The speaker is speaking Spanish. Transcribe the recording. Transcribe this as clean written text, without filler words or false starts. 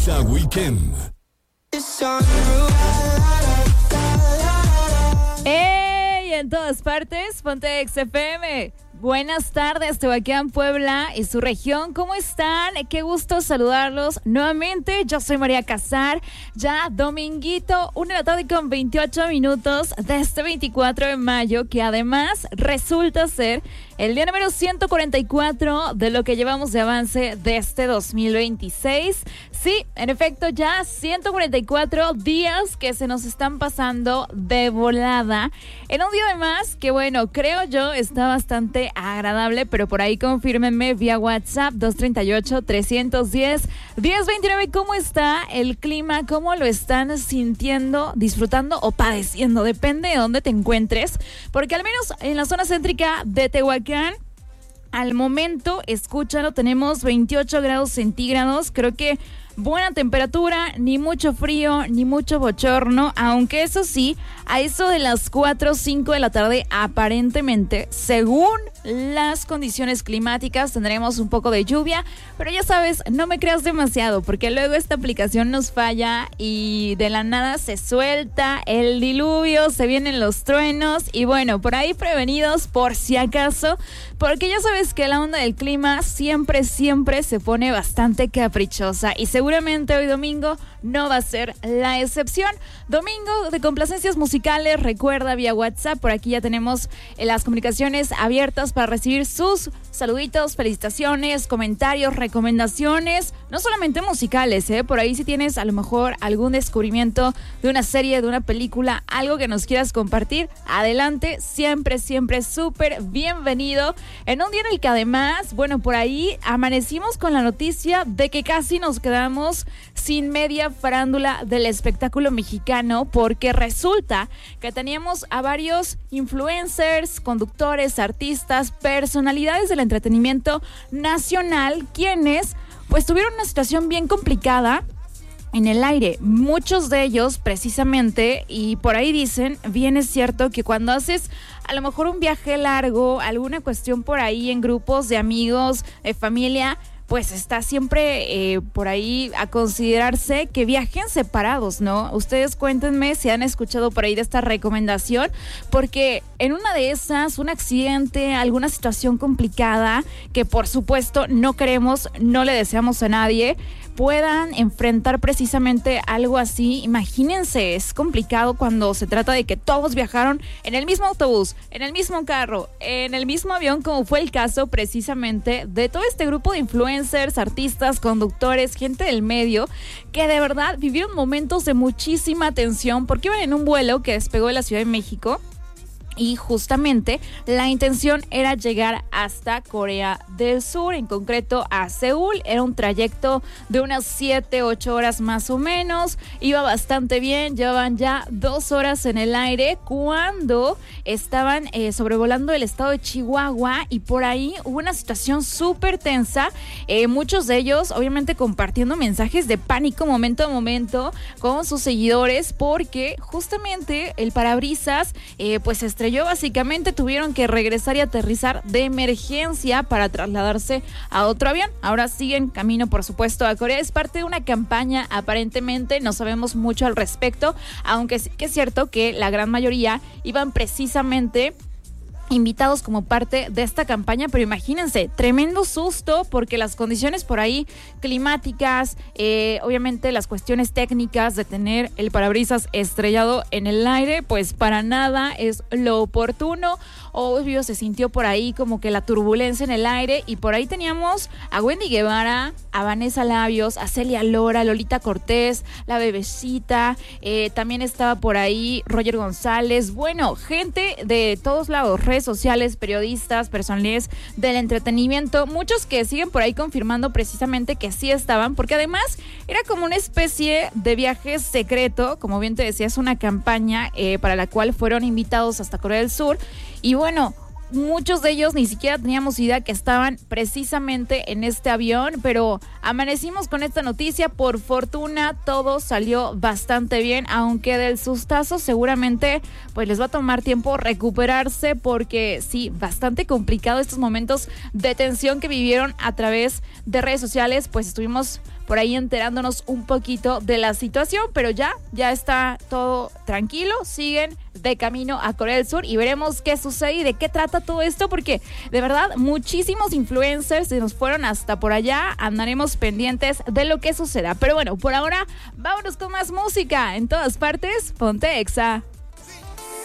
Exa Weekend. ¡Ey! En todas partes, ponte XFM. Buenas tardes, Tehuacán, Puebla y su región. ¿Cómo están? Qué gusto saludarlos nuevamente. Yo soy María Casar. Ya dominguito, 1:28 de este 24 de mayo, que además resulta ser el día número 144 de lo que llevamos de avance de este 2026. Sí, en efecto, ya 144 días que se nos están pasando de volada. En un día además que, bueno, creo yo está bastante agradable, pero por ahí confírmenme vía WhatsApp 238-310-1029. ¿Cómo está el clima? ¿Cómo lo están sintiendo, disfrutando o padeciendo? Depende de dónde te encuentres, porque al menos en la zona céntrica de Tehuacán, al momento, escúchalo, tenemos 28 grados centígrados. Creo que buena temperatura, ni mucho frío, ni mucho bochorno, aunque eso sí, a eso de las 4 o 5 de la tarde, aparentemente, según las condiciones climáticas, tendremos un poco de lluvia, pero ya sabes, no me creas demasiado, porque luego esta aplicación nos falla y de la nada se suelta el diluvio, se vienen los truenos y bueno, por ahí prevenidos por si acaso, porque ya sabes que la onda del clima siempre se pone bastante caprichosa y seguramente hoy domingo no va a ser la excepción. Domingo de complacencias musicales, recuerda vía WhatsApp, por aquí ya tenemos las comunicaciones abiertas para recibir sus saluditos, felicitaciones, comentarios, recomendaciones, no solamente musicales, por ahí si tienes a lo mejor algún descubrimiento de una serie, de una película, algo que nos quieras compartir, adelante, siempre súper bienvenido. En un día en el que además, bueno, por ahí amanecimos con la noticia de que casi nos quedamos sin media farándula del espectáculo mexicano, porque resulta que teníamos a varios influencers, conductores, artistas, personalidades del entretenimiento nacional, quienes pues tuvieron una situación bien complicada en el aire. Muchos de ellos precisamente, y por ahí dicen, bien es cierto que cuando haces a lo mejor un viaje largo, alguna cuestión por ahí en grupos de amigos, de familia, pues está siempre por ahí a considerarse que viajen separados, ¿no? Ustedes cuéntenme si han escuchado por ahí de esta recomendación, porque en una de esas, un accidente, alguna situación complicada, que por supuesto no queremos, no le deseamos a nadie, puedan enfrentar precisamente algo así. Imagínense, es complicado cuando se trata de que todos viajaron en el mismo autobús, en el mismo carro, en el mismo avión, como fue el caso precisamente de todo este grupo de influencers, artistas, conductores, gente del medio, que de verdad vivieron momentos de muchísima tensión porque iban en un vuelo que despegó de la Ciudad de México. Y justamente la intención era llegar hasta Corea del Sur, en concreto a Seúl. Era un trayecto de unas 7-8 horas más o menos. Iba bastante bien, llevaban ya 2 horas en el aire cuando estaban sobrevolando el estado de Chihuahua y por ahí hubo una situación súper tensa. Muchos de ellos obviamente compartiendo mensajes de pánico momento a momento con sus seguidores, porque justamente el parabrisas pues se estrelló. Básicamente tuvieron que regresar y aterrizar de emergencia para trasladarse a otro avión. Ahora siguen camino, por supuesto, a Corea. Es parte de una campaña, aparentemente, no sabemos mucho al respecto, aunque sí que es cierto que la gran mayoría iban precisamente invitados como parte de esta campaña, pero imagínense, tremendo susto porque las condiciones por ahí climáticas, obviamente las cuestiones técnicas de tener el parabrisas estrellado en el aire, pues para nada es lo oportuno. Obvio, se sintió por ahí como que la turbulencia en el aire y por ahí teníamos a Wendy Guevara, a Vanessa Labios, a Celia Lora, Lolita Cortés, la Bebecita, también estaba por ahí Roger González, bueno, gente de todos lados, redes sociales, periodistas, personales del entretenimiento, muchos que siguen por ahí confirmando precisamente que sí estaban, porque además era como una especie de viaje secreto, como bien te decía, es una campaña para la cual fueron invitados hasta Corea del Sur. Y bueno, muchos de ellos ni siquiera teníamos idea que estaban precisamente en este avión, pero amanecimos con esta noticia. Por fortuna todo salió bastante bien, aunque del sustazo seguramente pues les va a tomar tiempo recuperarse, porque sí, bastante complicado estos momentos de tensión que vivieron a través de redes sociales. Pues estuvimos por ahí enterándonos un poquito de la situación, pero ya está todo tranquilo, siguen de camino a Corea del Sur y veremos qué sucede y de qué trata todo esto, porque de verdad muchísimos influencers se nos fueron hasta por allá. Andaremos pendientes de lo que suceda, pero bueno, por ahora vámonos con más música. En todas partes, ponte Exa.